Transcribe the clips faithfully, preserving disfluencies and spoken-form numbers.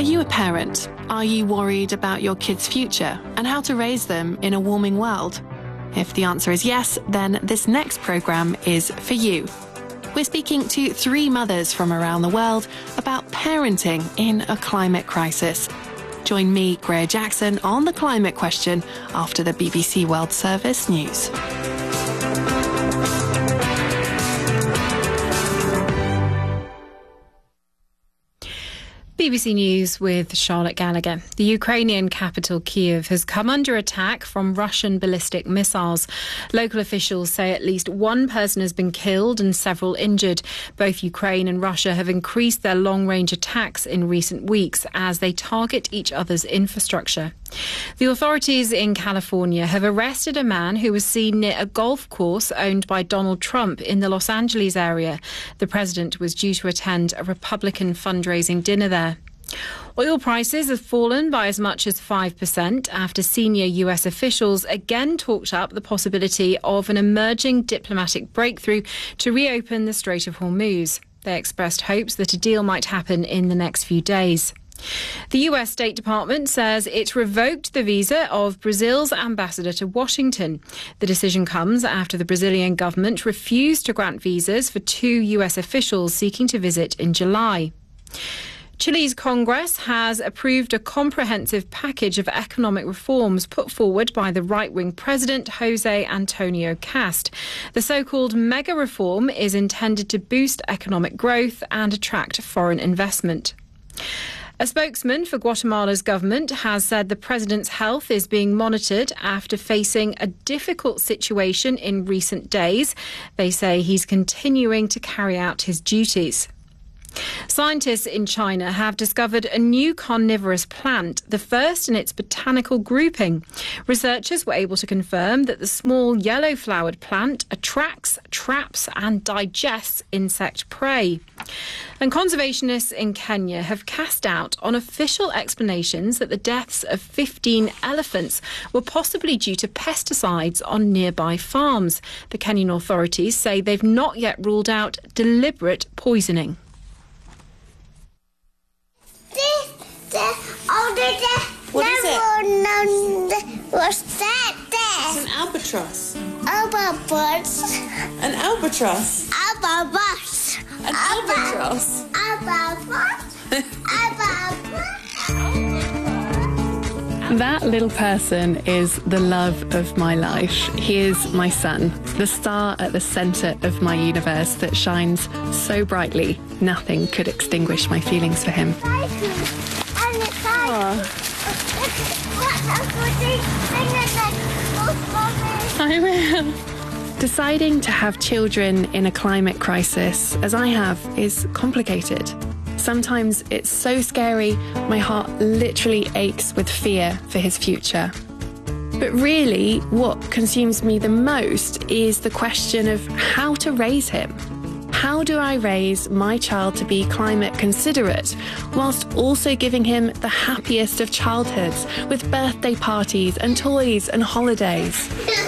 Are you a parent? Are you worried about your kids' future and how to raise them in a warming world? If the answer is yes, then this next programme is for you. We're speaking to three mothers from around the world about parenting in a climate crisis. Join me, Greer Jackson, on The Climate Question after the B B C World Service news. B B C News with Charlotte Gallagher. The Ukrainian capital, Kyiv, has come under attack from Russian ballistic missiles. Local officials say at least one person has been killed and several injured. Both Ukraine and Russia have increased their long-range attacks in recent weeks as they target each other's infrastructure. The authorities in California have arrested a man who was seen near a golf course owned by Donald Trump in the Los Angeles area. The president was due to attend a Republican fundraising dinner there. Oil prices have fallen by as much as five percent after senior U S officials again talked up the possibility of an emerging diplomatic breakthrough to reopen the Strait of Hormuz. They expressed hopes that a deal might happen in the next few days. The U S State Department says it revoked the visa of Brazil's ambassador to Washington. The decision comes after the Brazilian government refused to grant visas for two U S officials seeking to visit in July. Chile's Congress has approved a comprehensive package of economic reforms put forward by the right-wing president, Jose Antonio Cast. The so-called mega reform is intended to boost economic growth and attract foreign investment. A spokesman for Guatemala's government has said the president's health is being monitored after facing a difficult situation in recent days. They say he's continuing to carry out his duties. Scientists in China have discovered a new carnivorous plant, the first in its botanical grouping. Researchers were able to confirm that the small yellow-flowered plant attracts, traps and digests insect prey. And conservationists in Kenya have cast doubt on official explanations that the deaths of fifteen elephants were possibly due to pesticides on nearby farms. The Kenyan authorities say they've not yet ruled out deliberate poisoning. What is it? What's that? It's an albatross. Albatross. An albatross. Albatross. An albatross. Albatross. Albatross. That little person is the love of my life. He is my son, the star at the centre of my universe that shines so brightly, nothing could extinguish my feelings for him. I will. Deciding to have children in a climate crisis, as I have, is complicated. Sometimes it's so scary, my heart literally aches with fear for his future. But really, what consumes me the most is the question of how to raise him. How do I raise my child to be climate considerate whilst also giving him the happiest of childhoods with birthday parties and toys and holidays?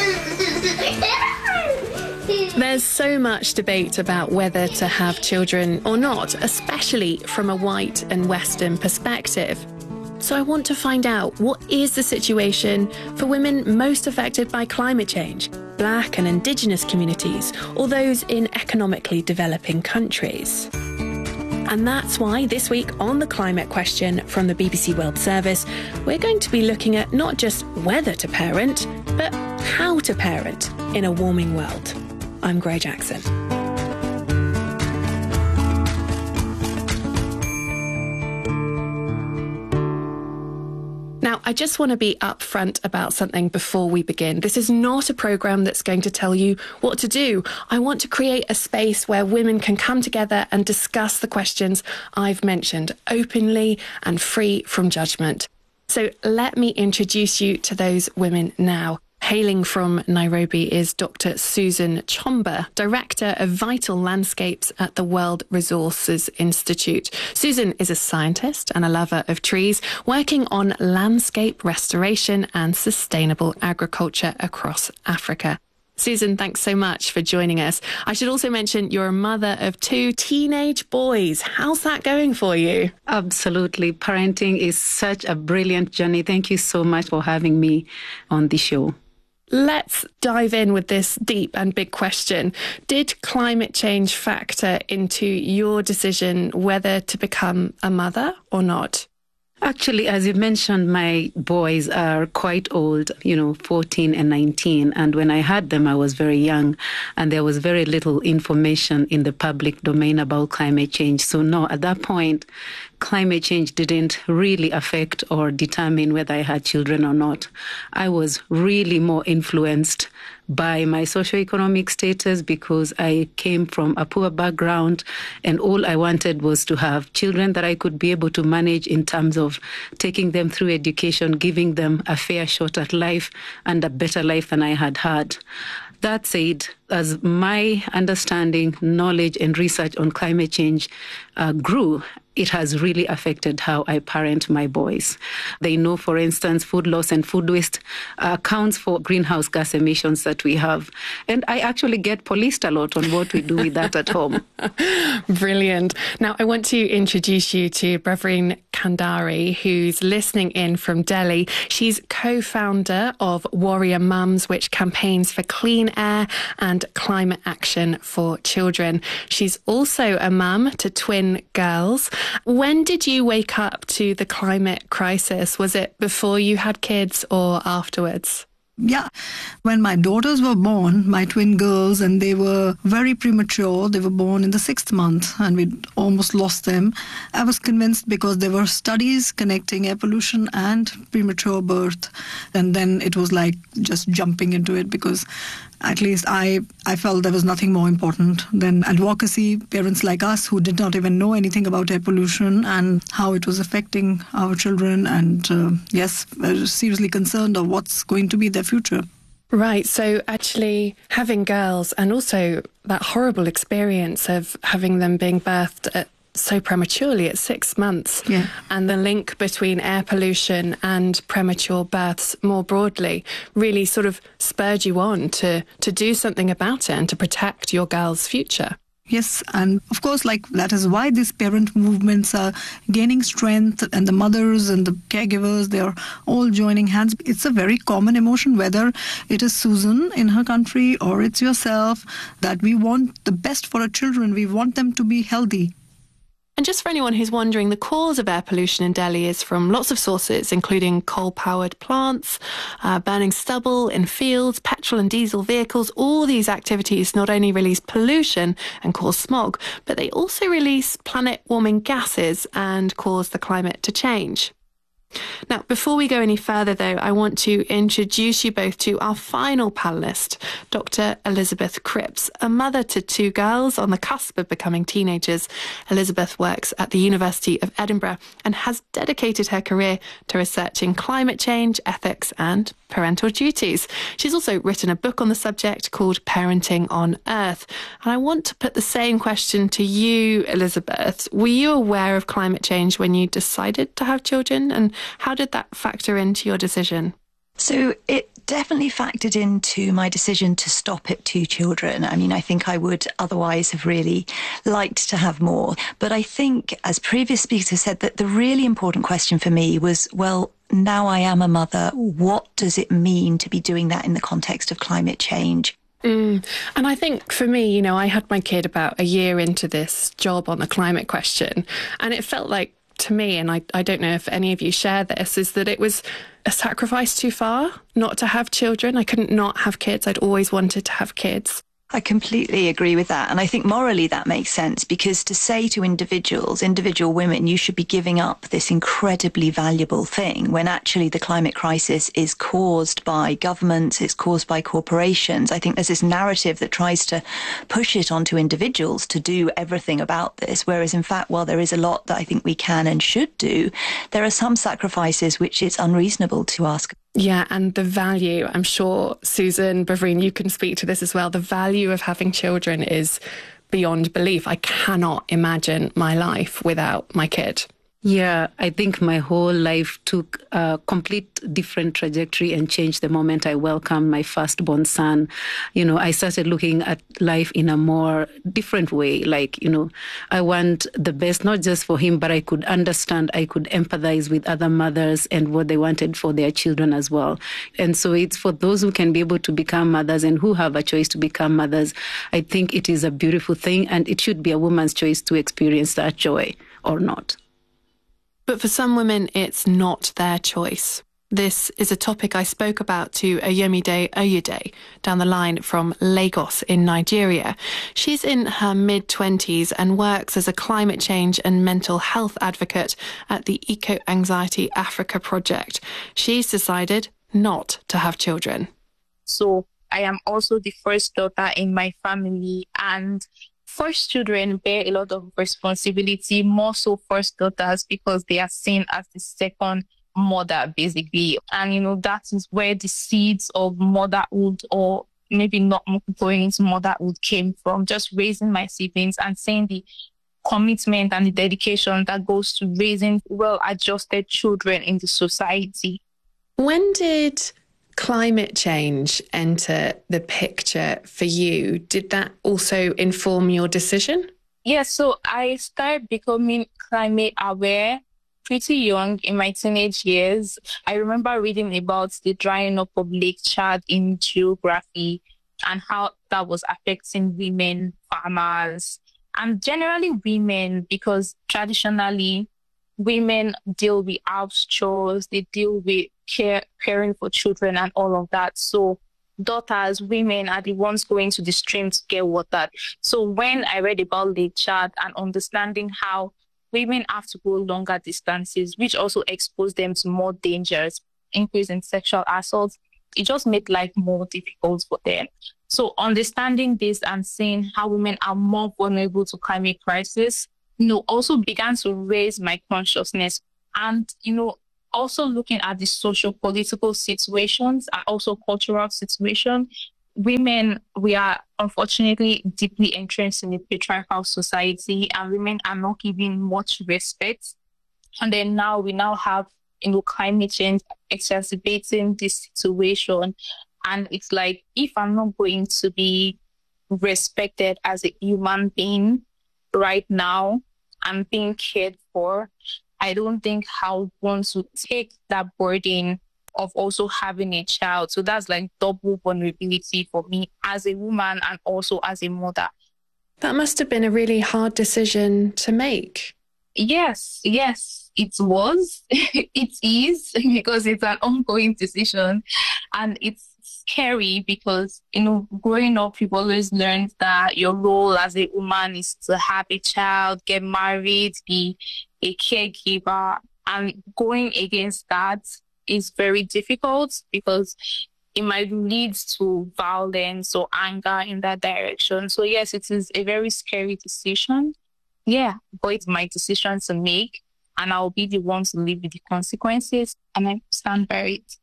There's so much debate about whether to have children or not, especially from a white and Western perspective. So I want to find out, what is the situation for women most affected by climate change, Black and Indigenous communities, or those in economically developing countries? And that's why this week on The Climate Question from the B B C World Service, we're going to be looking at not just whether to parent, but how to parent in a warming world. I'm Greer Jackson. Now, I just want to be upfront about something before we begin. This is not a programme that's going to tell you what to do. I want to create a space where women can come together and discuss the questions I've mentioned openly and free from judgment. So let me introduce you to those women now. Hailing from Nairobi is Doctor Susan Chomba, Director of Vital Landscapes at the World Resources Institute. Susan is a scientist and a lover of trees, working on landscape restoration and sustainable agriculture across Africa. Susan, thanks so much for joining us. I should also mention you're a mother of two teenage boys. How's that going for you? Absolutely. Parenting is such a brilliant journey. Thank you so much for having me on the show. Let's dive in with this deep and big question. Did climate change factor into your decision whether to become a mother or not? Actually, as you mentioned, my boys are quite old, you know, fourteen and nineteen. And when I had them, I was very young and there was very little information in the public domain about climate change. So no, at that point, climate change didn't really affect or determine whether I had children or not. I was really more influenced by my socioeconomic status because I came from a poor background and all I wanted was to have children that I could be able to manage in terms of taking them through education, giving them a fair shot at life and a better life than I had had. That said, as my understanding, knowledge and research on climate change uh, grew, it has really affected how I parent my boys. They know, for instance, food loss and food waste uh, accounts for greenhouse gas emissions that we have. And I actually get policed a lot on what we do with that at home. Brilliant. Now, I want to introduce you to Bravreen Kandari, who's listening in from Delhi. She's co-founder of Warrior Mums, which campaigns for clean air and climate action for children. She's also a mum to twin girls. When did you wake up to the climate crisis? Was it before you had kids or afterwards? Yeah. When my daughters were born, my twin girls, and they were very premature, they were born in the sixth month and we almost lost them. I was convinced because there were studies connecting air pollution and premature birth. And then it was like just jumping into it because at least I, I felt there was nothing more important than advocacy. Parents like us who did not even know anything about air pollution and how it was affecting our children. And uh, yes, I was seriously concerned of what's going to be their future. Right. So actually having girls and also that horrible experience of having them being birthed at so prematurely at six months yeah. and the link between air pollution and premature births more broadly really sort of spurred you on to, to do something about it and to protect your girl's future. Yes, and of course, like that is why these parent movements are gaining strength and the mothers and the caregivers, they are all joining hands. It's a very common emotion, whether it is Susan in her country or it's yourself, that we want the best for our children. We want them to be healthy. And just for anyone who's wondering, the cause of air pollution in Delhi is from lots of sources, including coal-powered plants, uh, burning stubble in fields, petrol and diesel vehicles. All these activities not only release pollution and cause smog, but they also release planet-warming gases and cause the climate to change. Now, before we go any further, though, I want to introduce you both to our final panellist, Doctor Elizabeth Cripps. A mother to two girls on the cusp of becoming teenagers, Elizabeth works at the University of Edinburgh and has dedicated her career to researching climate change, ethics and parental duties. She's also written a book on the subject called Parenting on Earth. And I want to put the same question to you, Elizabeth. Were you aware of climate change when you decided to have children? And how did that factor into your decision? So it definitely factored into my decision to stop at two children. I mean, I think I would otherwise have really liked to have more. But I think, as previous speakers have said, that the really important question for me was, well, now I am a mother, what does it mean to be doing that in the context of climate change? Mm. And I think for me, you know, I had my kid about a year into this job on the climate question, and it felt like, to me, and I, I don't know if any of you share this, is that it was a sacrifice too far not to have children. I couldn't not have kids. I'd always wanted to have kids. I completely agree with that. And I think morally that makes sense, because to say to individuals, individual women, you should be giving up this incredibly valuable thing when actually the climate crisis is caused by governments, it's caused by corporations. I think there's this narrative that tries to push it onto individuals to do everything about this, whereas in fact, while there is a lot that I think we can and should do, there are some sacrifices which it's unreasonable to ask. Yeah, and the value, I'm sure, Susan, Bravreen, you can speak to this as well. The value of having children is beyond belief. I cannot imagine my life without my kid. Yeah, I think my whole life took a complete different trajectory and changed the moment I welcomed my firstborn son. You know, I started looking at life in a more different way. Like, you know, I want the best, not just for him, but I could understand, I could empathize with other mothers and what they wanted for their children as well. And so it's for those who can be able to become mothers and who have a choice to become mothers. I think it is a beautiful thing, and it should be a woman's choice to experience that joy or not. But for some women, it's not their choice. This is a topic I spoke about to Ayomide Oyede down the line from Lagos in Nigeria. She's in her mid-twenties and works as a climate change and mental health advocate at the Eco Anxiety Africa project. She's decided not to have children. So I am also the first daughter in my family, and first children bear a lot of responsibility, more so first daughters, because they are seen as the second mother, basically. And, you know, that is where the seeds of motherhood, or maybe not going into motherhood, came from. Just raising my siblings and seeing the commitment and the dedication that goes to raising well-adjusted children in the society. When did climate change enter the picture for you? Did that also inform your decision? Yeah, so I started becoming climate aware pretty young in my teenage years. I remember reading about the drying up of Lake Chad in geography and how that was affecting women, farmers, and generally women, because traditionally women deal with house chores, they deal with care, caring for children and all of that. So daughters, women are the ones going to the stream to get water. So when I read about Lake Chad and understanding how women have to go longer distances, which also expose them to more dangers, increase in sexual assault, it just made life more difficult for them. So understanding this and seeing how women are more vulnerable to climate crisis, you know, also began to raise my consciousness. And, you know, also looking at the socio-political situations and also cultural situation, women, we are unfortunately deeply entrenched in a patriarchal society, and women are not given much respect. And then now we now have, you know, climate change exacerbating this situation. And it's like, if I'm not going to be respected as a human being right now and being cared for, I don't think I want to take that burden of also having a child. So that's like double vulnerability for me as a woman and also as a mother. That must have been a really hard decision to make. Yes, yes, it was. It is, because it's an ongoing decision, and it's scary because, you know, growing up, you've always learned that your role as a woman is to have a child, get married, be a caregiver, and going against that is very difficult because it might lead to violence or anger in that direction. So yes, it is a very scary decision. Yeah, but it's my decision to make, and I'll be the one to live with the consequences, and I stand by it.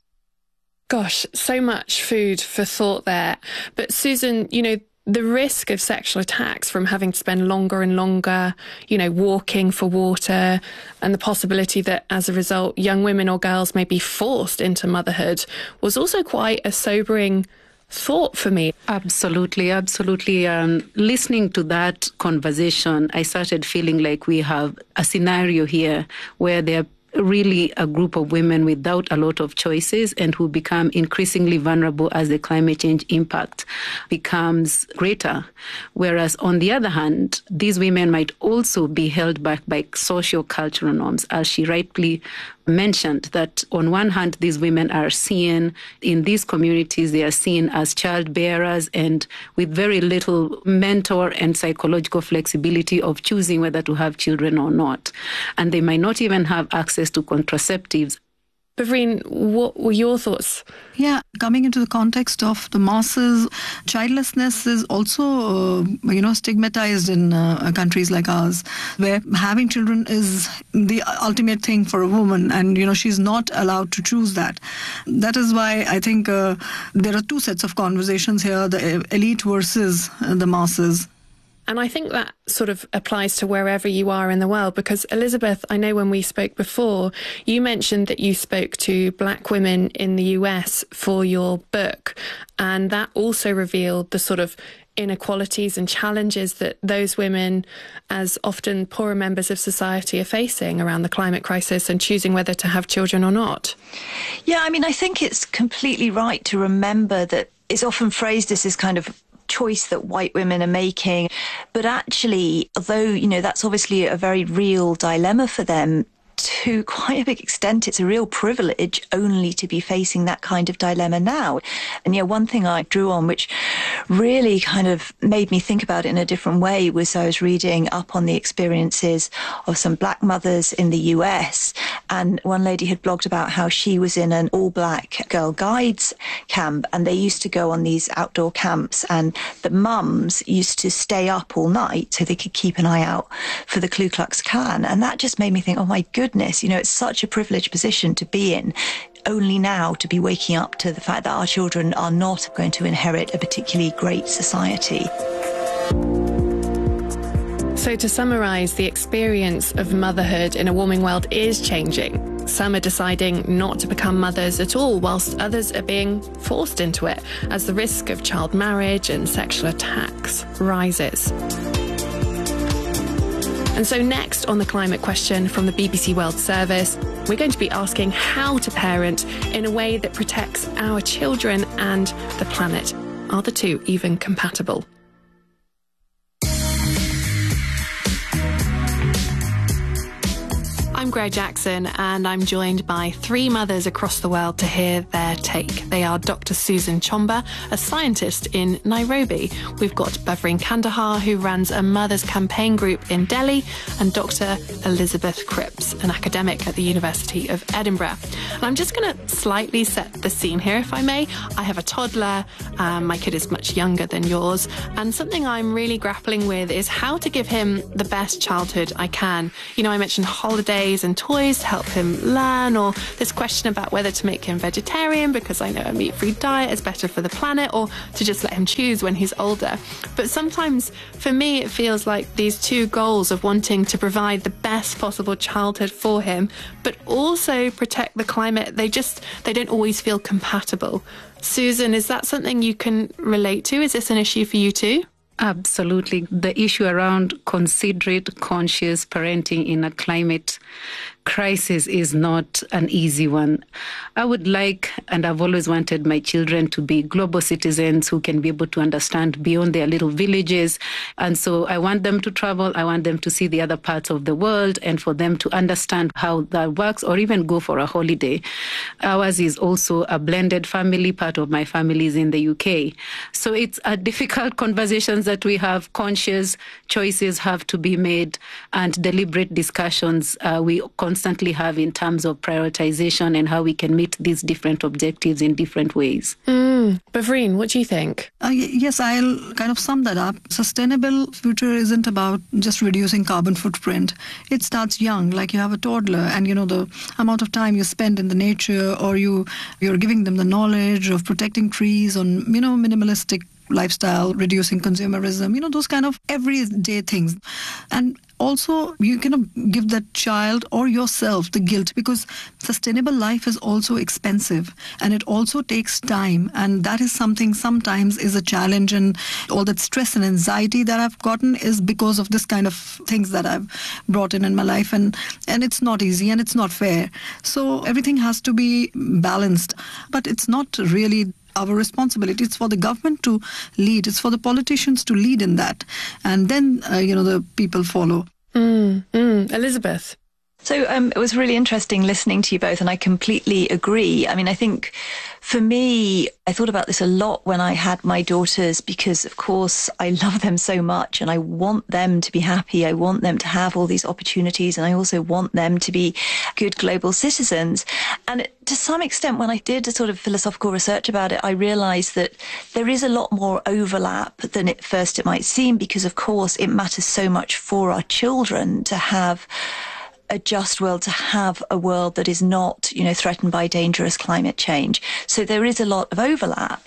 Gosh, so much food for thought there. But Susan, you know, the risk of sexual attacks from having to spend longer and longer, you know, walking for water, and the possibility that as a result, young women or girls may be forced into motherhood was also quite a sobering thought for me. Absolutely, absolutely. Um, listening to that conversation, I started feeling like we have a scenario here where there are really a group of women without a lot of choices and who become increasingly vulnerable as the climate change impact becomes greater. Whereas on the other hand, these women might also be held back by socio-cultural norms, as she rightly mentioned, that on one hand, these women are seen in these communities, they are seen as child bearers and with very little mental and psychological flexibility of choosing whether to have children or not. And they might not even have access to contraceptives. Parveen, what were your thoughts? Yeah, coming into the context of the masses, childlessness is also, uh, you know, stigmatized in uh, countries like ours, where having children is the ultimate thing for a woman, and, you know, she's not allowed to choose that. That is why I think uh, there are two sets of conversations here, the elite versus uh, the masses. And I think that sort of applies to wherever you are in the world, because Elizabeth, I know when we spoke before, you mentioned that you spoke to black women in the U S for your book, and that also revealed the sort of inequalities and challenges that those women, as often poorer members of society, are facing around the climate crisis and choosing whether to have children or not. Yeah, I mean, I think it's completely right to remember that it's often phrased as this kind of choice that white women are making. But actually, although, you know, that's obviously a very real dilemma for them, to quite a big extent, it's a real privilege only to be facing that kind of dilemma now. And yeah, one thing I drew on, which really kind of made me think about it in a different way, was I was reading up on the experiences of some black mothers in the U S. And one lady had blogged about how she was in an all-black Girl Guides camp, and they used to go on these outdoor camps, and the mums used to stay up all night so they could keep an eye out for the Ku Klux Klan. And that just made me think, oh my goodness, you know, it's such a privileged position to be in, only now to be waking up to the fact that our children are not going to inherit a particularly great society. So to summarise, the experience of motherhood in a warming world is changing. Some are deciding not to become mothers at all, whilst others are being forced into it as the risk of child marriage and sexual attacks rises. And so next on The Climate Question from the B B C World Service, we're going to be asking how to parent in a way that protects our children and the planet. Are the two even compatible? I'm Greg Jackson, and I'm joined by three mothers across the world to hear their take. They are Doctor Susan Chomba, a scientist in Nairobi. We've got Bhavreen Kandahar, who runs a mothers campaign group in Delhi, and Doctor Elizabeth Cripps, an academic at the University of Edinburgh. And I'm just going to slightly set the scene here, if I may. I have a toddler. Um, my kid is much younger than yours. And something I'm really grappling with is how to give him the best childhood I can. You know, I mentioned holidays and toys to help him learn, or this question about whether to make him vegetarian because I know a meat-free diet is better for the planet, or to just let him choose when he's older. But sometimes for me it feels like these two goals of wanting to provide the best possible childhood for him but also protect the climate, they just they don't always feel compatible. Susan, is that something you can relate to? Is this an issue for you too? Absolutely. The issue around considerate, conscious parenting in a climate crisis is not an easy one. I would like, and I've always wanted my children to be global citizens who can be able to understand beyond their little villages. And so I want them to travel. I want them to see the other parts of the world and for them to understand how that works, or even go for a holiday. Ours is also a blended family. Part of my family is in the U K. So it's a difficult conversations that we have. Conscious choices have to be made, and deliberate discussions uh, we constantly have in terms of prioritization and how we can meet these different objectives in different ways. Mm. Bhavreen, what do you think? Uh, yes, I'll kind of sum that up. Sustainable future isn't about just reducing carbon footprint. It starts young, like you have a toddler, and you know the amount of time you spend in the nature, or you you're giving them the knowledge of protecting trees, on you know minimalistic lifestyle, reducing consumerism, you know, those kind of everyday things. And also, you can give that child or yourself the guilt, because sustainable life is also expensive and it also takes time. And that is something sometimes is a challenge, and all that stress and anxiety that I've gotten is because of this kind of things that I've brought in in my life. And, and it's not easy and it's not fair. So everything has to be balanced, but it's not really our responsibility. It's for the government to lead. It's for the politicians to lead in that. And then, uh, you know, the people follow. Mm, mm. Elizabeth? So um, it was really interesting listening to you both, and I completely agree. I mean, I think for me, I thought about this a lot when I had my daughters, because, of course, I love them so much and I want them to be happy. I want them to have all these opportunities, and I also want them to be good global citizens. And to some extent, when I did a sort of philosophical research about it, I realized that there is a lot more overlap than at first it might seem, because, of course, it matters so much for our children to have a just world, to have a world that is not, you know, threatened by dangerous climate change. So there is a lot of overlap.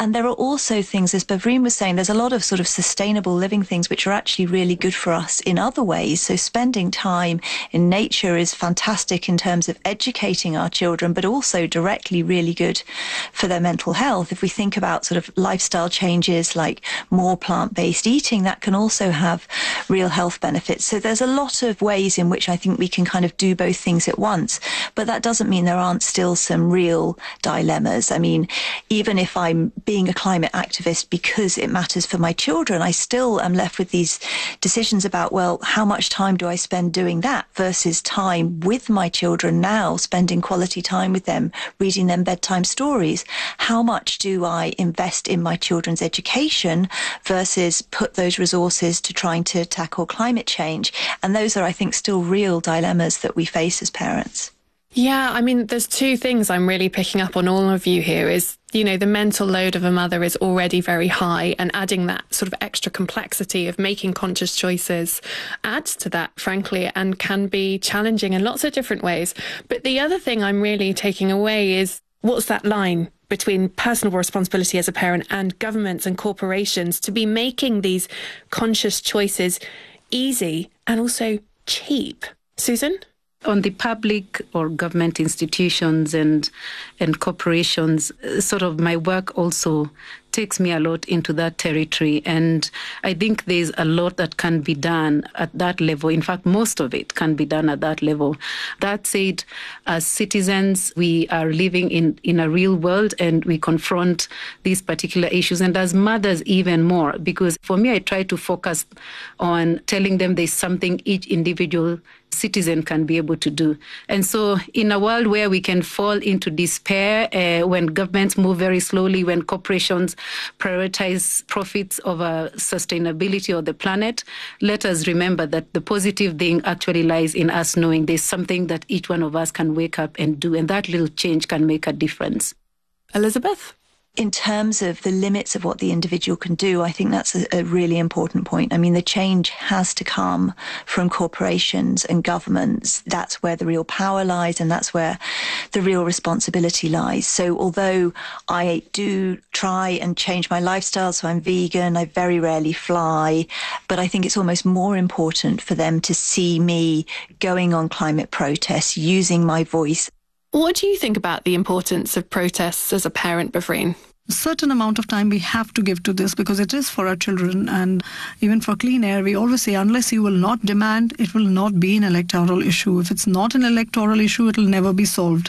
And there are also things, as Bavreen was saying, there's a lot of sort of sustainable living things which are actually really good for us in other ways. So spending time in nature is fantastic in terms of educating our children, but also directly really good for their mental health. If we think about sort of lifestyle changes like more plant-based eating, that can also have real health benefits. So there's a lot of ways in which I think we can kind of do both things at once. But that doesn't mean there aren't still some real dilemmas. I mean, even if I'm being a climate activist because it matters for my children, I still am left with these decisions about, well, how much time do I spend doing that versus time with my children now, spending quality time with them, reading them bedtime stories? How much do I invest in my children's education versus put those resources to trying to tackle climate change? And those are, I think, still real dilemmas that we face as parents. Yeah, I mean, there's two things I'm really picking up on all of you here is, you know, the mental load of a mother is already very high, and adding that sort of extra complexity of making conscious choices adds to that, frankly, and can be challenging in lots of different ways. But the other thing I'm really taking away is, what's that line between personal responsibility as a parent and governments and corporations to be making these conscious choices easy and also cheap? Susan? On the public or government institutions and and corporations, sort of my work also takes me a lot into that territory. And I think there's a lot that can be done at that level. In fact, most of it can be done at that level. That said, as citizens, we are living in, in a real world and we confront these particular issues. And as mothers, even more, because for me, I try to focus on telling them there's something each individual citizen can be able to do. And so in a world where we can fall into despair, uh, when governments move very slowly, when corporations prioritize profits over sustainability of the planet, let us remember that the positive thing actually lies in us knowing there's something that each one of us can wake up and do, and that little change can make a difference. Elizabeth? In terms of the limits of what the individual can do, I think that's a, a really important point. I mean, the change has to come from corporations and governments. That's where the real power lies, and that's where the real responsibility lies. So although I do try and change my lifestyle, so I'm vegan, I very rarely fly, but I think it's almost more important for them to see me going on climate protests, using my voice. What do you think about the importance of protests as a parent, Bavreen? A certain amount of time we have to give to this because it is for our children. And even for clean air, we always say, unless you will not demand, it will not be an electoral issue. If it's not an electoral issue, it will never be solved.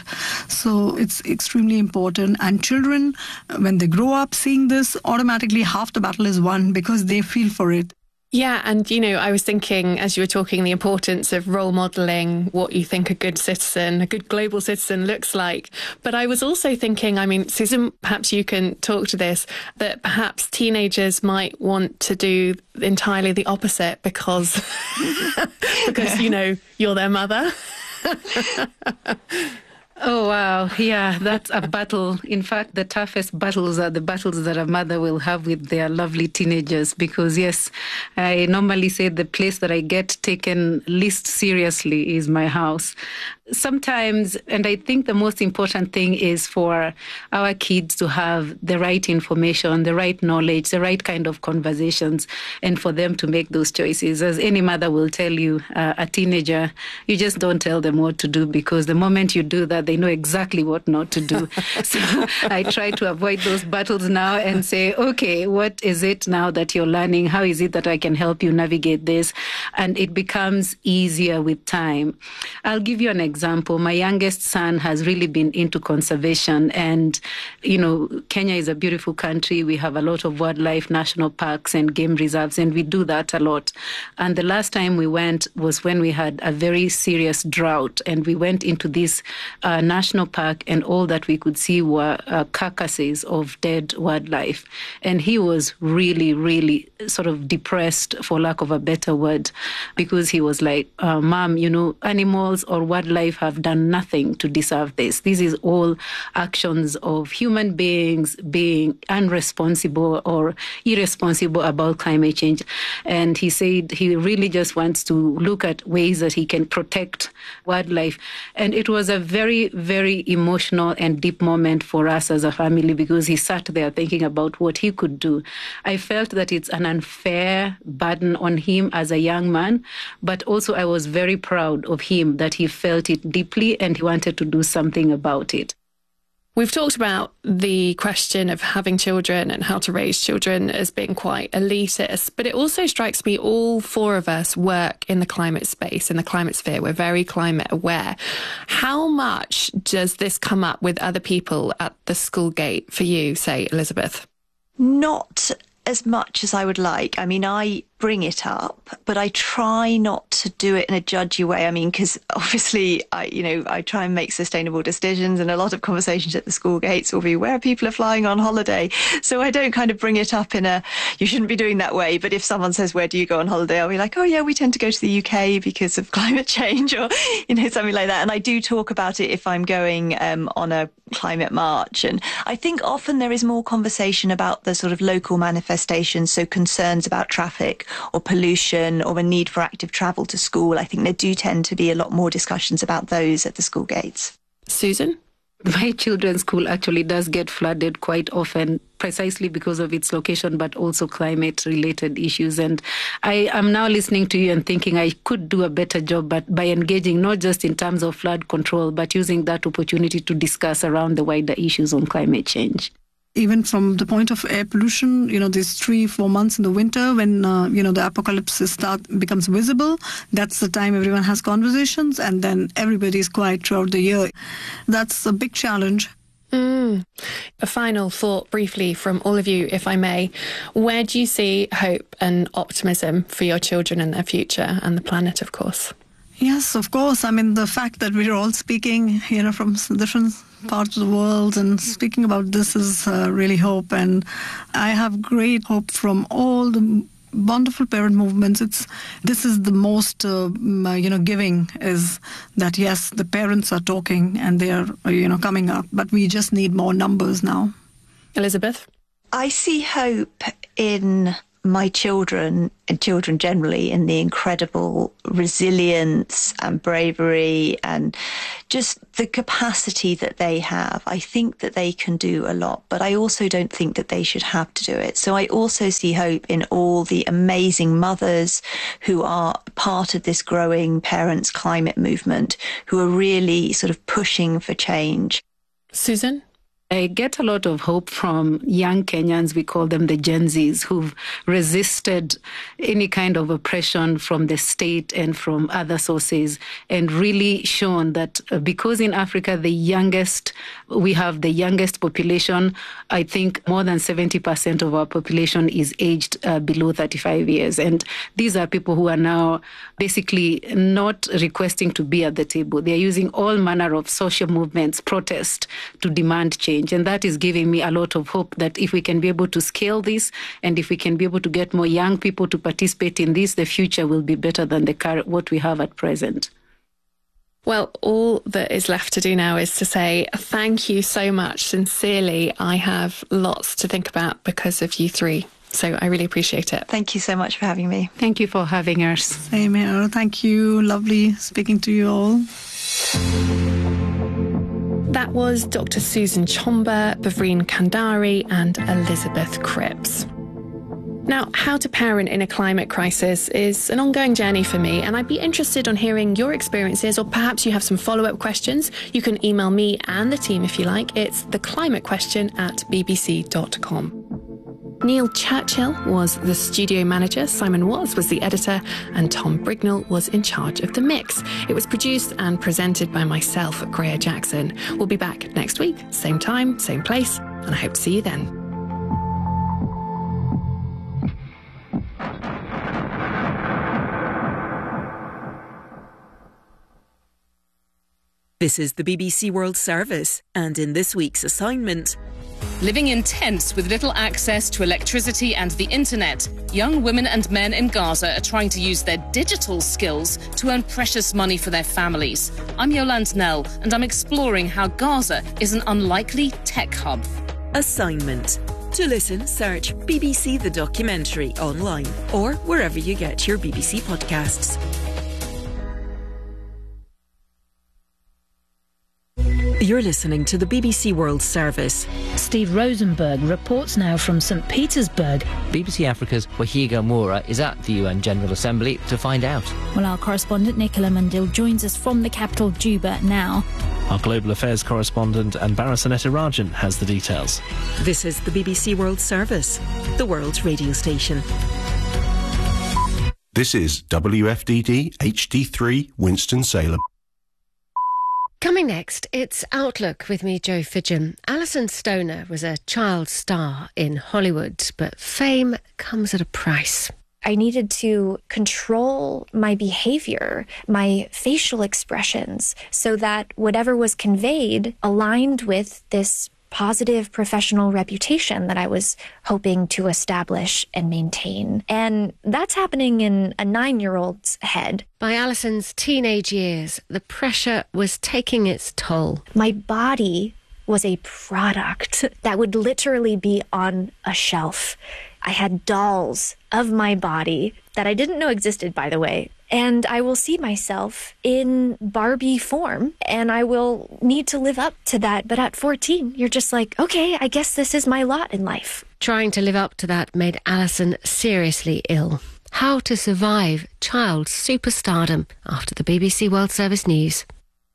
So it's extremely important. And children, when they grow up seeing this, automatically half the battle is won because they feel for it. Yeah, and, you know, I was thinking, as you were talking, the importance of role modelling what you think a good citizen, a good global citizen looks like. But I was also thinking, I mean, Susan, perhaps you can talk to this, that perhaps teenagers might want to do entirely the opposite because, because you know, you're their mother. Oh, wow. Yeah, that's a battle. In fact, the toughest battles are the battles that a mother will have with their lovely teenagers because, yes, I normally say the place that I get taken least seriously is my house. Sometimes, and I think the most important thing is for our kids to have the right information, the right knowledge, the right kind of conversations, and for them to make those choices. As any mother will tell you, uh, a teenager, you just don't tell them what to do because the moment you do that, they know exactly what not to do. So I try to avoid those battles now and say, okay, what is it now that you're learning? How is it that I can help you navigate this? And it becomes easier with time. I'll give you an example. example, my youngest son has really been into conservation. And, you know, Kenya is a beautiful country. We have a lot of wildlife, national parks and game reserves, and we do that a lot. And the last time we went was when we had a very serious drought. And we went into this uh, national park, and all that we could see were uh, carcasses of dead wildlife. And he was really, really sort of depressed, for lack of a better word, because he was like, uh, Mom, you know, animals or wildlife life have done nothing to deserve this. This is all actions of human beings being unresponsible or irresponsible about climate change. And he said he really just wants to look at ways that he can protect wildlife. And it was a very, very emotional and deep moment for us as a family, because he sat there thinking about what he could do. I felt that it's an unfair burden on him as a young man, but also I was very proud of him that he felt it deeply and he wanted to do something about it. We've talked about the question of having children and how to raise children as being quite elitist, but it also strikes me all four of us work in the climate space, in the climate sphere. We're very climate aware. How much does this come up with other people at the school gate for you, say, Elizabeth? Not as much as I would like. I mean, I bring it up, but I try not to do it in a judgy way. I mean, because obviously, I, you know, I try and make sustainable decisions, and a lot of conversations at the school gates will be where people are flying on holiday. So I don't kind of bring it up in a, you shouldn't be doing that way. But if someone says, where do you go on holiday? I'll be like, oh yeah, we tend to go to the U K because of climate change, or, you know, something like that. And I do talk about it if I'm going um, on a climate march. And I think often there is more conversation about the sort of local manifestations, so concerns about traffic or pollution or a need for active travel to school. I think there do tend to be a lot more discussions about those at the school gates. Susan? My children's school actually does get flooded quite often, precisely because of its location, but also climate-related issues. And I am now listening to you and thinking I could do a better job but by engaging not just in terms of flood control, but using that opportunity to discuss around the wider issues on climate change. Even from the point of air pollution, you know, these three, four months in the winter when, uh, you know, the apocalypse start becomes visible, that's the time everyone has conversations, and then everybody is quiet throughout the year. That's a big challenge. Mm. A final thought briefly from all of you, if I may. Where do you see hope and optimism for your children and their future and the planet, of course? Yes, of course. I mean, the fact that we're all speaking, you know, from different parts of the world and speaking about this is uh, really hope. And I have great hope from all the wonderful parent movements. It's this is the most, uh, you know, giving is that, yes, the parents are talking and they are, you know, coming up, but we just need more numbers now. Elizabeth? I see hope in my children and children generally in the incredible resilience and bravery and just the capacity that they have. I think that they can do a lot, but I also don't think that they should have to do it. So I also see hope in all the amazing mothers who are part of this growing parents' climate movement, who are really sort of pushing for change. Susan? I get a lot of hope from young Kenyans, we call them the Gen Zs, who've resisted any kind of oppression from the state and from other sources, and really shown that because in Africa, the youngest, we have the youngest population. I think more than seventy percent of our population is aged uh, below thirty-five years. And these are people who are now basically not requesting to be at the table. They're using all manner of social movements, protest to demand change. And that is giving me a lot of hope that if we can be able to scale this and if we can be able to get more young people to participate in this, the future will be better than the current, what we have at present. Well, all that is left to do now is to say thank you so much. Sincerely, I have lots to think about because of you three. So I really appreciate it. Thank you so much for having me. Thank you for having us. Same here. Thank you. Lovely speaking to you all. That was Doctor Susan Chomba, Bavreen Kandari and Elizabeth Cripps. Now, how to parent in a climate crisis is an ongoing journey for me, and I'd be interested on hearing your experiences, or perhaps you have some follow-up questions. You can email me and the team if you like. It's theclimatequestion at b b c dot com. Neil Churchill was the studio manager, Simon Watts was the editor, and Tom Brignall was in charge of the mix. It was produced and presented by myself, Greer Jackson. We'll be back next week, same time, same place, and I hope to see you then. This is the B B C World Service, and in this week's assignment, Living in tents with little access to electricity and the internet, young women and men in Gaza are trying to use their digital skills to earn precious money for their families. I'm Yolande Nell, and I'm exploring how Gaza is an unlikely tech hub. Assignment. To listen, search B B C The Documentary online or wherever you get your B B C podcasts. You're listening to the B B C World Service. Steve Rosenberg reports now from St Petersburg. B B C Africa's Wahiga Moura is at the U N General Assembly to find out. Well, our correspondent Nicola Mundil joins us from the capital Juba now. Our global affairs correspondent Anbara Sanetarajan has the details. This is the B B C World Service, the world's radio station. This is W F D D H D three Winston-Salem. Coming next, it's Outlook with me, Jo Fidgen. Alison Stoner was a child star in Hollywood, but fame comes at a price. I needed to control my behavior, my facial expressions, so that whatever was conveyed aligned with this positive professional reputation that I was hoping to establish and maintain. And that's happening in a nine-year-old's head. By Alison's teenage years, the pressure was taking its toll. My body was a product that would literally be on a shelf. I had dolls of my body that I didn't know existed, by the way. And I will see myself in Barbie form, and I will need to live up to that. But at fourteen, you're just like, okay, I guess this is my lot in life. Trying to live up to that made Alison seriously ill. How to survive child superstardom after the B B C World Service News.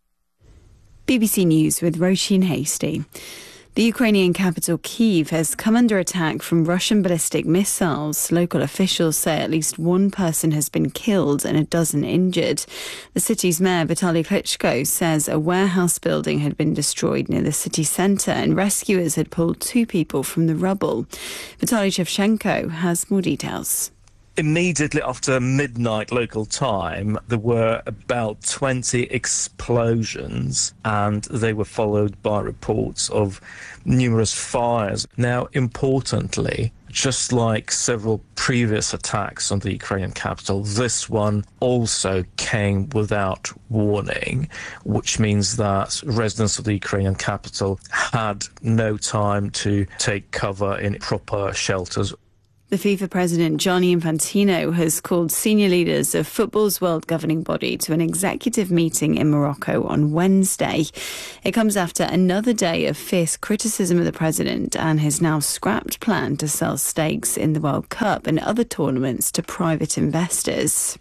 B B C News with Roisin Hasty. The Ukrainian capital Kyiv has come under attack from Russian ballistic missiles. Local officials say at least one person has been killed and a dozen injured. The city's mayor, Vitaly Klitschko, says a warehouse building had been destroyed near the city centre and rescuers had pulled two people from the rubble. Vitaly Shevchenko has more details. Immediately after midnight local time, there were about twenty explosions, and they were followed by reports of numerous fires. Now, importantly, just like several previous attacks on the Ukrainian capital, this one also came without warning, which means that residents of the Ukrainian capital had no time to take cover in proper shelters. The FIFA president, Gianni Infantino, has called senior leaders of football's world governing body to an executive meeting in Morocco on Wednesday. It comes after another day of fierce criticism of the president and his now scrapped plan to sell stakes in the World Cup and other tournaments to private investors.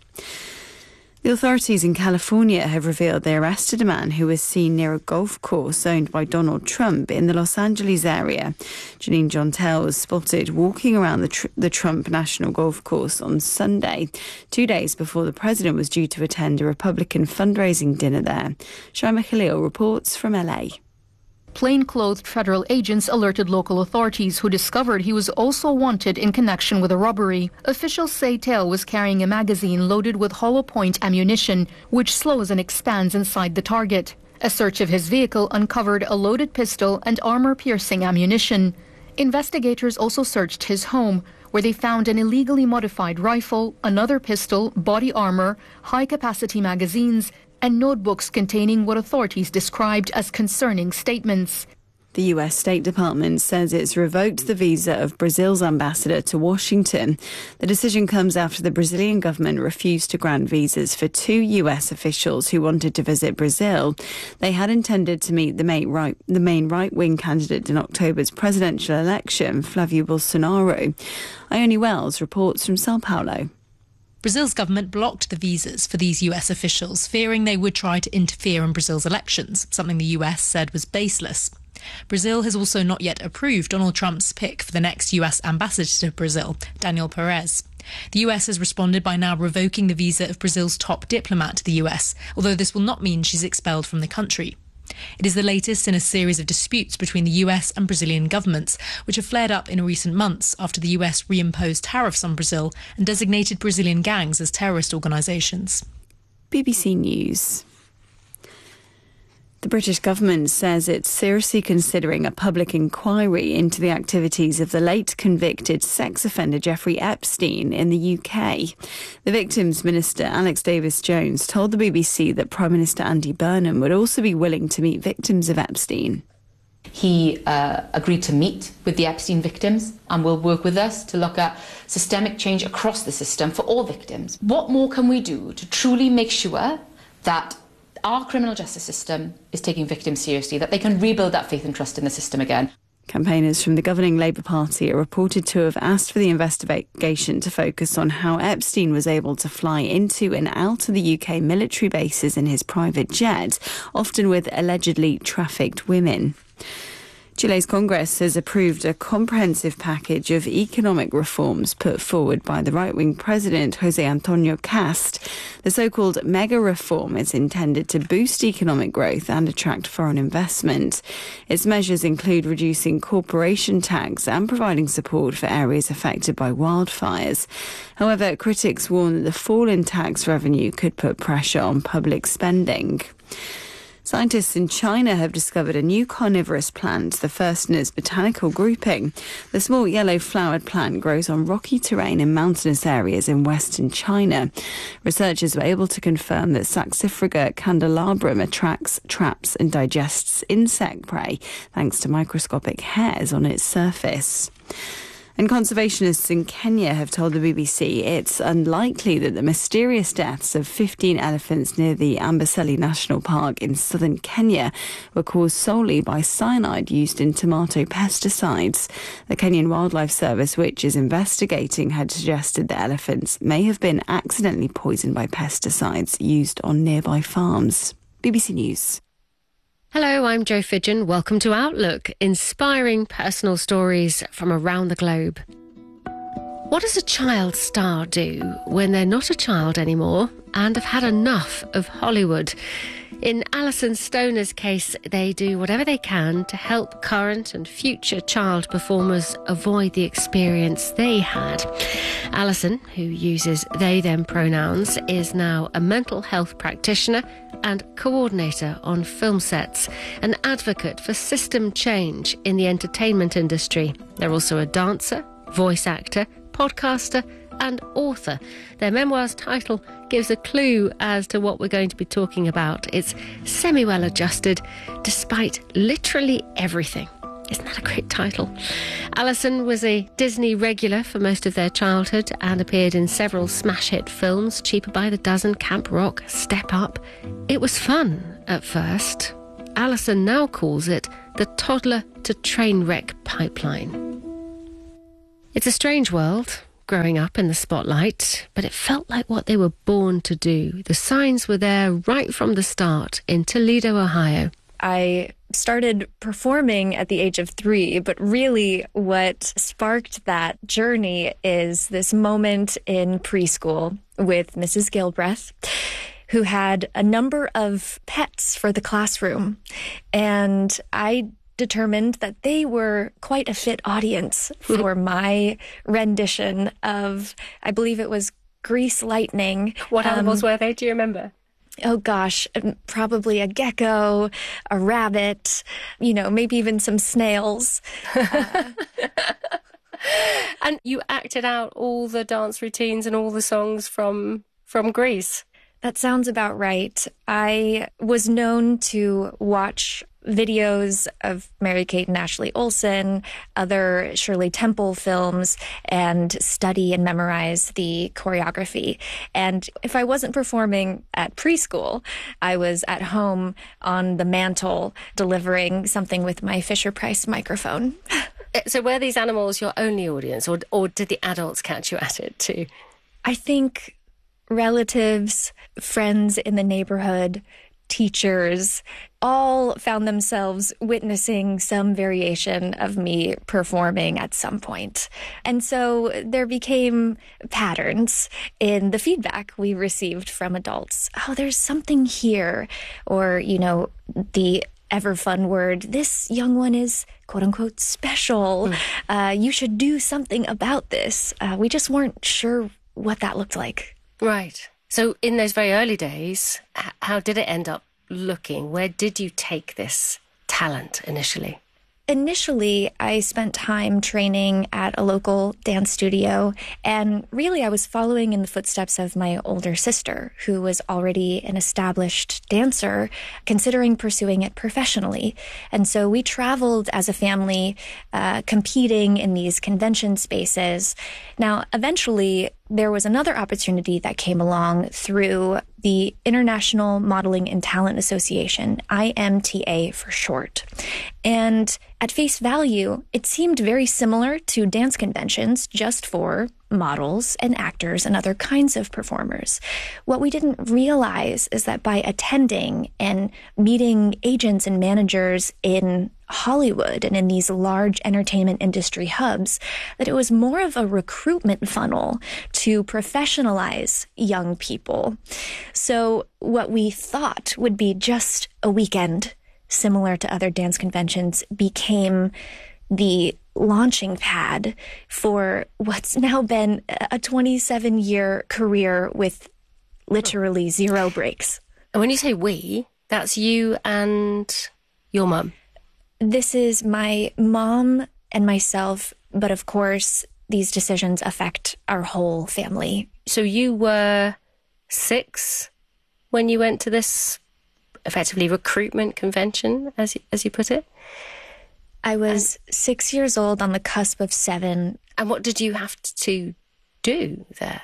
The authorities in California have revealed they arrested a man who was seen near a golf course owned by Donald Trump in the Los Angeles area. Janine Jontel was spotted walking around the, tr- the Trump National Golf Course on Sunday, two days before the president was due to attend a Republican fundraising dinner there. Shaima Khalil reports from L A. Plainclothed federal agents alerted local authorities, who discovered he was also wanted in connection with a robbery. Officials say Tale was carrying a magazine loaded with hollow point ammunition, which slows and expands inside the target. A search of his vehicle uncovered a loaded pistol and armor-piercing ammunition. Investigators also searched his home, where they found an illegally modified rifle, another pistol, body armor, high-capacity magazines, and notebooks containing what authorities described as concerning statements. The U S State Department says it's revoked the visa of Brazil's ambassador to Washington. The decision comes after the Brazilian government refused to grant visas for two U S officials who wanted to visit Brazil. They had intended to meet the main, right, the main right-wing candidate in October's presidential election, Flavio Bolsonaro. Ione Wells reports from Sao Paulo. Brazil's government blocked the visas for these U S officials, fearing they would try to interfere in Brazil's elections, something the U S said was baseless. Brazil has also not yet approved Donald Trump's pick for the next U S ambassador to Brazil, Daniel Perez. The U S has responded by now revoking the visa of Brazil's top diplomat to the U S, although this will not mean she's expelled from the country. It is the latest in a series of disputes between the U S and Brazilian governments, which have flared up in recent months after the U S reimposed tariffs on Brazil and designated Brazilian gangs as terrorist organisations. B B C News. The The British government says it's seriously considering a public inquiry into the activities of the late convicted sex offender Jeffrey Epstein in the U K. The Victims Minister, Alex Davis-Jones, told the B B C that Prime Minister Andy Burnham would also be willing to meet victims of Epstein. He uh, agreed to meet with the Epstein victims and will work with us to look at systemic change across the system for all victims. What more can we do to truly make sure that our criminal justice system is taking victims seriously, that they can rebuild that faith and trust in the system again? Campaigners from the governing Labour Party are reported to have asked for the investigation to focus on how Epstein was able to fly into and out of the U K military bases in his private jet, often with allegedly trafficked women. Chile's Congress has approved a comprehensive package of economic reforms put forward by the right-wing president, José Antonio Cast. The so-called mega reform is intended to boost economic growth and attract foreign investment. Its measures include reducing corporation tax and providing support for areas affected by wildfires. However, critics warn that the fall in tax revenue could put pressure on public spending. Scientists in China have discovered a new carnivorous plant, the first in its botanical grouping. The small yellow-flowered plant grows on rocky terrain in mountainous areas in western China. Researchers were able to confirm that Saxifraga candelabrum attracts, traps and digests insect prey thanks to microscopic hairs on its surface. And conservationists in Kenya have told the B B C it's unlikely that the mysterious deaths of fifteen elephants near the Amboseli National Park in southern Kenya were caused solely by cyanide used in tomato pesticides. The Kenyan Wildlife Service, which is investigating, had suggested the elephants may have been accidentally poisoned by pesticides used on nearby farms. B B C News. Hello, I'm Jo Fidgen. Welcome to Outlook, inspiring personal stories from around the globe. What does a child star do when they're not a child anymore and have had enough of Hollywood? In Alison Stoner's case, they do whatever they can to help current and future child performers avoid the experience they had. Alison, who uses they-them pronouns, is now a mental health practitioner and coordinator on film sets, an advocate for system change in the entertainment industry. They're also a dancer, voice actor, podcaster and author. Their memoir's title gives a clue as to what we're going to be talking about. It's semi-well adjusted, despite literally everything. Isn't that a great title? Alison was a Disney regular for most of their childhood and appeared in several smash hit films, Cheaper by the Dozen, Camp Rock, Step Up. It was fun at first. Alison now calls it the toddler to train wreck pipeline. It's a strange world, growing up in the spotlight, but it felt like what they were born to do. The signs were there right from the start in Toledo, Ohio. I started performing at the age of three, but really what sparked that journey is this moment in preschool with Missus Gilbreth, who had a number of pets for the classroom. And I determined that they were quite a fit audience for my rendition of, I believe it was Grease Lightning. What animals um, were they? Do you remember? Oh gosh, probably a gecko, a rabbit, you know, maybe even some snails. Uh, and you acted out all the dance routines and all the songs from from Grease. That sounds about right. I was known to watch videos of Mary-Kate and Ashley Olsen, other Shirley Temple films, and study and memorize the choreography. And if I wasn't performing at preschool, I was at home on the mantle delivering something with my Fisher-Price microphone. So were these animals your only audience, or or did the adults catch you at it too? I think relatives, friends in the neighborhood, teachers, all found themselves witnessing some variation of me performing at some point. And so there became patterns in the feedback we received from adults. Oh, there's something here. Or, you know, the ever fun word, this young one is quote unquote special. Mm. Uh, you should do something about this. Uh, we just weren't sure what that looked like. Right. So in those very early days, h- how did it end up looking? Where did you take this talent initially? Initially, I spent time training at a local dance studio, and really I was following in the footsteps of my older sister, who was already an established dancer, considering pursuing it professionally. And so we traveled as a family, uh, competing in these convention spaces. Now, eventually, there was another opportunity that came along through the International Modeling and Talent Association, I M T A for short. And at face value, it seemed very similar to dance conventions, just for models and actors and other kinds of performers. What we didn't realize is that by attending and meeting agents and managers in Hollywood and in these large entertainment industry hubs, that it was more of a recruitment funnel to professionalize young people. So what we thought would be just a weekend similar to other dance conventions became the launching pad for what's now been a twenty-seven year career with literally zero breaks. And when you say we, that's you and your mum? This is my mom and myself, but of course, these decisions affect our whole family. So you were six when you went to this effectively recruitment convention, as you, as you put it? I was and, six years old on the cusp of seven. And what did you have to do there?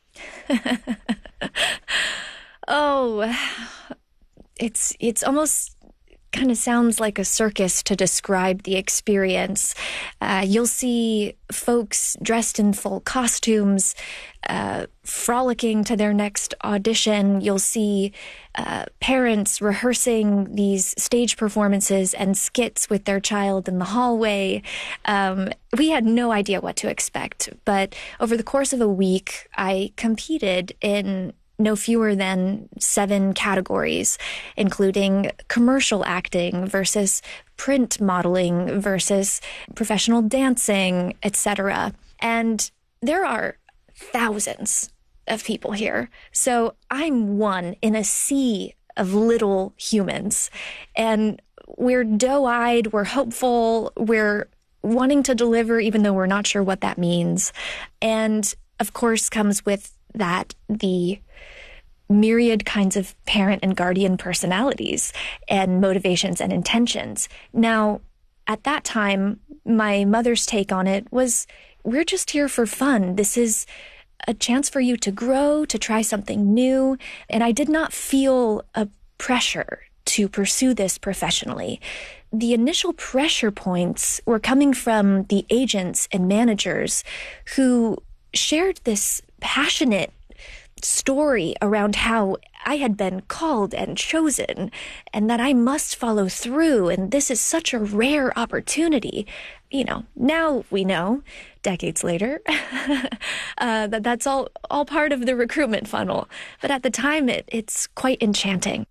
oh, it's it's almost kind of sounds like a circus to describe the experience. Uh, you'll see folks dressed in full costumes, uh, frolicking to their next audition. You'll see uh, parents rehearsing these stage performances and skits with their child in the hallway. Um, we had no idea what to expect, but over the course of a week, I competed in no fewer than seven categories, including commercial acting versus print modeling versus professional dancing, et cetera. And there are thousands of people here. So I'm one in a sea of little humans. And we're doe-eyed, we're hopeful, we're wanting to deliver even though we're not sure what that means. And of course comes with that the myriad kinds of parent and guardian personalities and motivations and intentions. Now, at that time, my mother's take on it was, we're just here for fun. This is a chance for you to grow, to try something new. And I did not feel a pressure to pursue this professionally. The initial pressure points were coming from the agents and managers who shared this passionate story around how I had been called and chosen and that I must follow through. And this is such a rare opportunity. You know, now we know, decades later, uh, that that's all, all part of the recruitment funnel. But at the time, it, it's quite enchanting.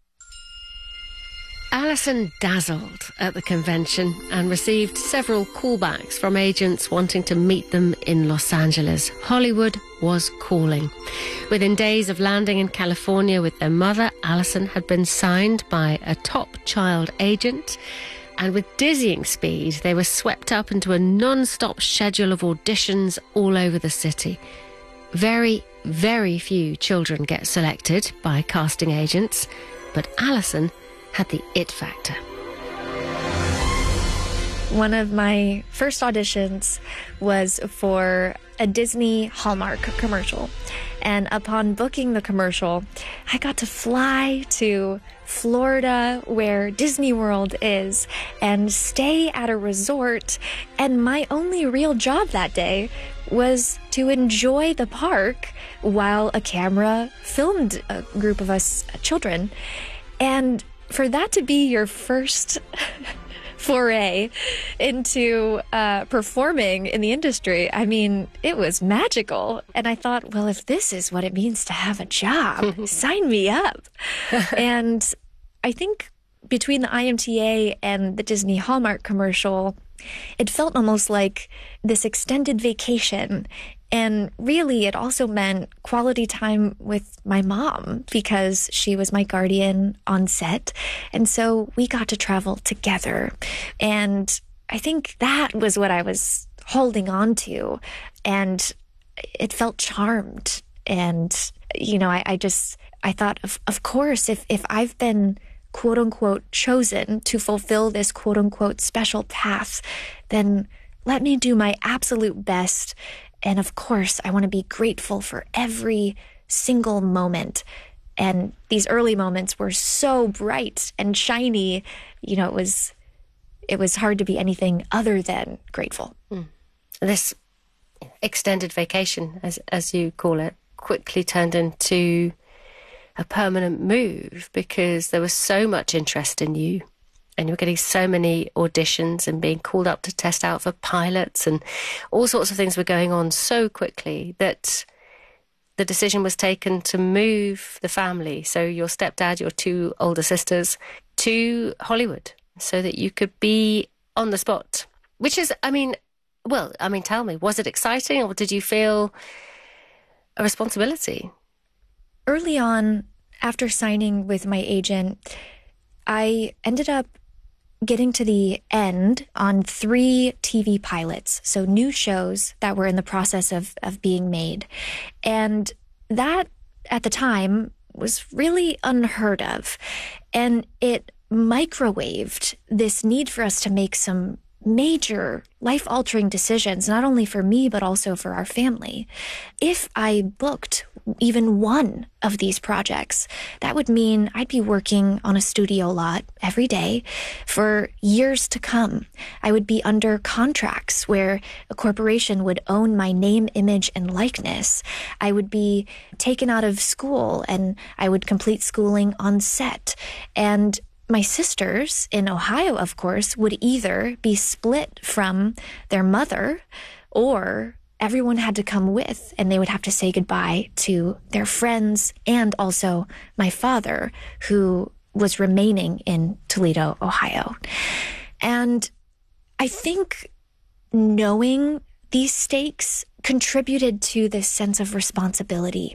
Alison dazzled at the convention and received several callbacks from agents wanting to meet them in Los Angeles. Hollywood was calling. Within days of landing in California with their mother, Alison had been signed by a top child agent, and with dizzying speed, they were swept up into a non-stop schedule of auditions all over the city. Very, very few children get selected by casting agents, but Alison had the it factor. One of my first auditions was for a Disney Hallmark commercial. And upon booking the commercial, I got to fly to Florida, where Disney World is, and stay at a resort. And my only real job that day was to enjoy the park while a camera filmed a group of us children. And for that to be your first foray into uh, performing in the industry, I mean, it was magical. And I thought, well, if this is what it means to have a job, sign me up. And I think between the I M T A and the Disney Hallmark commercial, it felt almost like this extended vacation And really, it also meant quality time with my mom because she was my guardian on set. And so we got to travel together. And I think that was what I was holding on to. And it felt charmed. And, you know, I, I just, I thought, of, of course, if, if I've been quote unquote chosen to fulfill this quote unquote special path, then let me do my absolute best. And of course, I want to be grateful for every single moment. And these early moments were so bright and shiny. You know, it was it was hard to be anything other than grateful. Mm. This extended vacation, as as you call it, quickly turned into a permanent move because there was so much interest in you. And you were getting so many auditions and being called up to test out for pilots, and all sorts of things were going on so quickly that the decision was taken to move the family, so your stepdad, your two older sisters, to Hollywood so that you could be on the spot. Which is, I mean, well, I mean, tell me, was it exciting or did you feel a responsibility? Early on, after signing with my agent, I ended up getting to the end on three T V pilots, so new shows that were in the process of, of being made. And that, at the time, was really unheard of. And it microwaved this need for us to make some major life-altering decisions, not only for me, but also for our family. If I booked even one of these projects, that would mean I'd be working on a studio lot every day for years to come. I would be under contracts where a corporation would own my name, image, and likeness. I would be taken out of school and I would complete schooling on set. And my sisters in Ohio, of course, would either be split from their mother or everyone had to come with, and they would have to say goodbye to their friends and also my father, who was remaining in Toledo, Ohio. And I think knowing these stakes contributed to this sense of responsibility.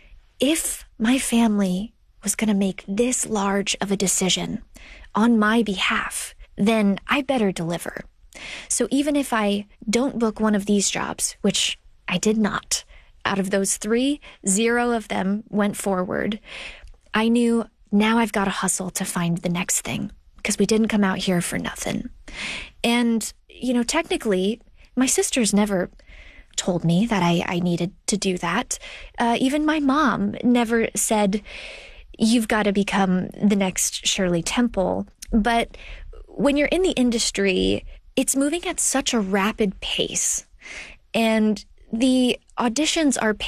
If my family was going to make this large of a decision on my behalf, then I better deliver. So even if I don't book one of these jobs, which I did not, out of those three, zero of them went forward, I knew now I've got to hustle to find the next thing because we didn't come out here for nothing. And, you know, technically, my sisters never told me that I, I needed to do that. Uh, even my mom never said, you've got to become the next Shirley Temple. But when you're in the industry, it's moving at such a rapid pace. And the auditions are